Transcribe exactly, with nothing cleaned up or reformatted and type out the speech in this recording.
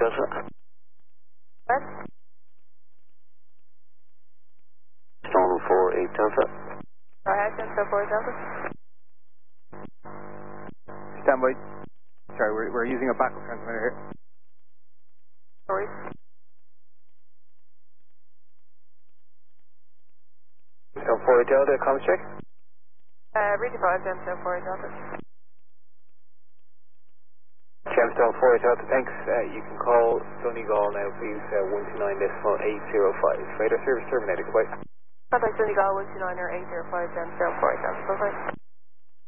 Delta. West. Stone four eight Delta. Go ahead, Gemstone four Delta. Stand by. Sorry, we're, we're using a backup transmitter here. Sorry. Stone four eight Delta, com check. Uh, redeploy Gemstone four Delta. Gemstone four eight Delta, thanks. Uh, you can call Donegal now, please. Uh, one two nine decimal eight zero five. Radar service terminated. Quite. Contact Donegal one two nine or eight zero five Gemstone four Delta. Bye-bye.